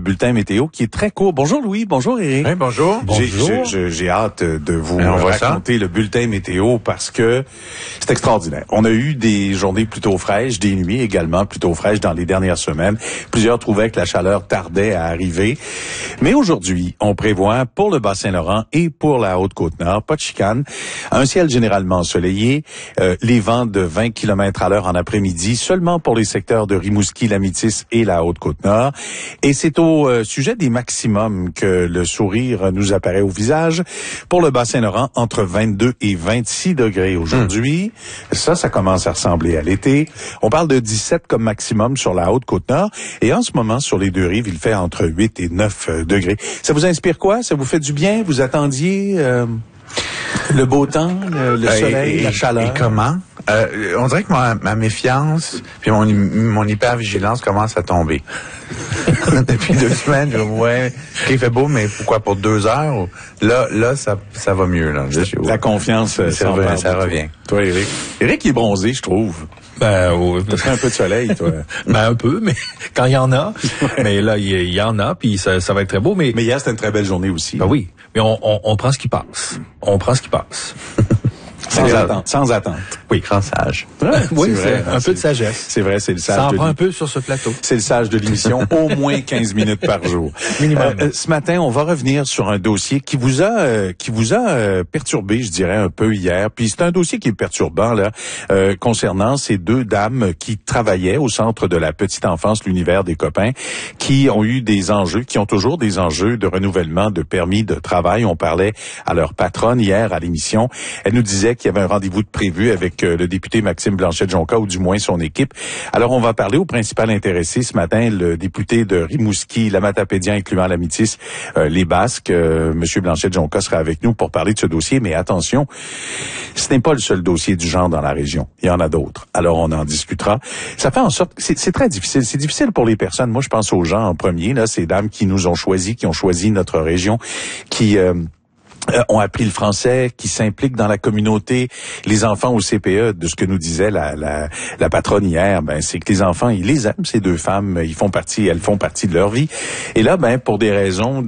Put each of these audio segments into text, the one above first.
bulletin météo qui est très court. Bonjour Louis, bonjour Éric. Oui, bonjour. J'ai hâte de vous raconter le bulletin météo parce que c'est extraordinaire. On a eu des journées plutôt fraîches, des nuits également plutôt fraîches dans les dernières semaines. Plusieurs trouvaient que la chaleur tardait à arriver. Mais aujourd'hui, on prévoit pour le Bas-Saint-Laurent et pour la Haute-Côte-Nord, pas de chicane, un ciel généralement ensoleillé, les vents de 20 km/h en après-midi, seulement pour les secteurs de Rimouski, L'Amitis et la Haute-Côte-Nord. Et c'est au sujet des maximums que le sourire nous apparaît au visage. Pour le Bas-Saint-Laurent, entre 22 et 26 degrés aujourd'hui. Ça commence à ressembler à l'été. On parle de 17 comme maximum sur la Haute-Côte-Nord. Et en ce moment, sur les deux rives, il fait entre 8 et 9 degrés. Ça vous inspire quoi? Ça vous fait du bien? Vous attendiez le beau temps, le soleil, la chaleur? Et comment? On dirait que ma méfiance puis mon hypervigilance commence à tomber. Depuis 2 semaines, il fait beau, mais pourquoi pour 2 heures? Là, ça va mieux, là. La confiance, ça revient. Toi, Éric? Éric, il est bronzé, je trouve. T'as un peu de soleil, toi. Un peu, mais quand il y en a. Mais là, il y en a, puis ça va être très beau. Mais hier, c'était une très belle journée aussi. Ben oui, mais on prend ce qui passe. On prend ce qui passe. Sans attente. Oui. Grand sage. Oui, c'est un peu de sagesse. C'est vrai, c'est le sage. Ça en prend un peu sur ce plateau. C'est le sage de l'émission, au moins 15 minutes par jour. Minimum. Ce matin, on va revenir sur un dossier qui vous a perturbé, je dirais, un peu hier. Puis c'est un dossier qui est perturbant, là, concernant ces 2 dames qui travaillaient au centre de la petite enfance, l'univers des copains, qui ont eu des enjeux, qui ont toujours des enjeux de renouvellement de permis de travail. On parlait à leur patronne hier à l'émission. Elle nous disait qu'il y avait un rendez-vous de prévu avec le député Maxime Blanchet-Jonca, ou du moins son équipe. Alors, on va parler au principal intéressé ce matin, le député de Rimouski, l'Amatapédien, incluant l'Amitis, les Basques. Monsieur Blanchet-Jonca sera avec nous pour parler de ce dossier, mais attention, ce n'est pas le seul dossier du genre dans la région. Il y en a d'autres. Alors, on en discutera. Ça fait en sorte, c'est très difficile. C'est difficile pour les personnes. Moi, je pense aux gens en premier, là, ces dames qui nous ont choisis, qui ont choisi notre région, qui ont appris le français, qui s'impliquent dans la communauté. Les enfants au CPE, de ce que nous disait la patronne hier, c'est que les enfants, ils les aiment, ces 2 femmes, elles font partie de leur vie. Et là, pour des raisons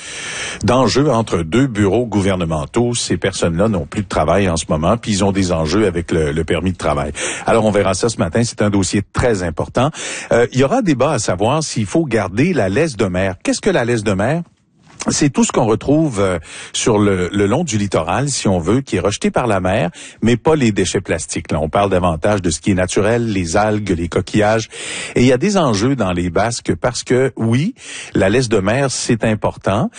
d'enjeux entre 2 bureaux gouvernementaux, ces personnes-là n'ont plus de travail en ce moment, puis ils ont des enjeux avec le permis de travail. Alors, on verra ça ce matin. C'est un dossier très important. Il y aura débat à savoir s'il faut garder la laisse de mer. Qu'est-ce que la laisse de mer? C'est tout ce qu'on retrouve sur le long du littoral, si on veut, qui est rejeté par la mer, mais pas les déchets plastiques. Là, on parle davantage de ce qui est naturel, les algues, les coquillages. Et il y a des enjeux dans les Basques parce que, oui, la laisse de mer, c'est important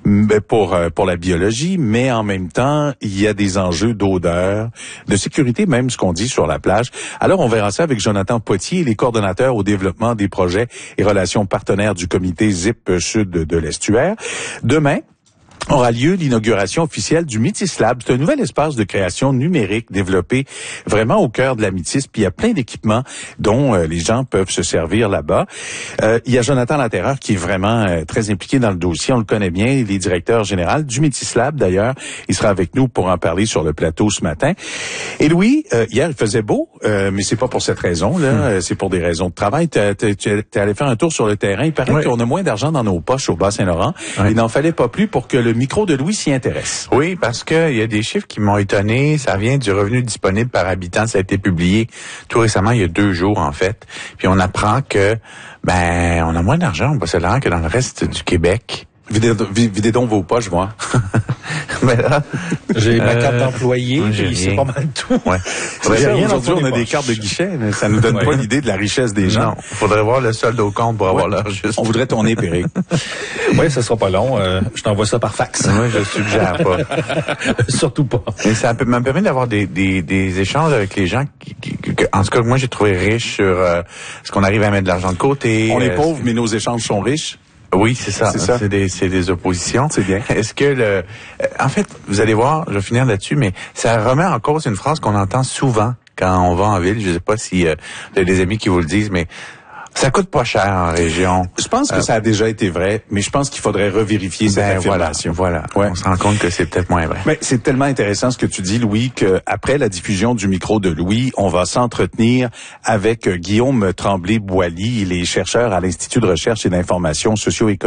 pour la biologie, mais en même temps, il y a des enjeux d'odeur, de sécurité, même ce qu'on dit sur la plage. Alors, on verra ça avec Jonathan Potier, les coordonnateurs au développement des projets et relations partenaires du comité ZIP Sud de l'Estuaire. Demain aura lieu l'inauguration officielle du Métis Lab. C'est un nouvel espace de création numérique développé vraiment au cœur de la Métis. Puis il y a plein d'équipements dont les gens peuvent se servir là-bas. Il y a Jonathan Laterreur qui est vraiment très impliqué dans le dossier. On le connaît bien, il est directeur général du Métis Lab d'ailleurs. Il sera avec nous pour en parler sur le plateau ce matin. Et Louis, hier il faisait beau, mais c'est pas pour cette raison là. C'est pour des raisons de travail. T'es allé faire un tour sur le terrain. Il paraît qu'on a moins d'argent dans nos poches au Bas-Saint-Laurent. Il n'en fallait pas plus pour que le micro de Louis s'y intéresse. Oui, parce que il y a des chiffres qui m'ont étonné. Ça vient du revenu disponible par habitant. Ça a été publié tout récemment, il y a 2 jours en fait. Puis on apprend que on a moins d'argent au Bas-Saint-Laurent que dans le reste du Québec. Videz donc vos poches, moi. Mais là, j'ai ma carte d'employé, c'est pas mal tout. Ouais. Aujourd'hui, on a des cartes de guichet, mais ça nous donne pas l'idée de la richesse des gens. Non, faudrait voir le solde au compte pour avoir l'heure juste. On voudrait tourner, Péric. Oui, ça sera pas long. Je t'envoie ça par fax. Moi, je suggère pas. Surtout pas. Et ça m'a permis d'avoir des échanges avec les gens en tout cas, moi, j'ai trouvé riche sur ce qu'on arrive à mettre de l'argent de côté. On est pauvres, mais nos échanges sont riches. Oui, c'est ça. C'est des oppositions. C'est bien. Est-ce que en fait, vous allez voir, je vais finir là-dessus, mais ça remet en cause une phrase qu'on entend souvent quand on va en ville. Je sais pas si vous avez des amis qui vous le disent, mais ça coûte pas cher en région. Je pense que ça a déjà été vrai, mais je pense qu'il faudrait revérifier cette affirmation. Voilà. Ouais. On se rend compte que c'est peut-être moins vrai. Mais c'est tellement intéressant ce que tu dis, Louis, que après la diffusion du micro de Louis, on va s'entretenir avec Guillaume Tremblay-Boilly. Il est chercheur à l'Institut de recherche et d'information socio-économique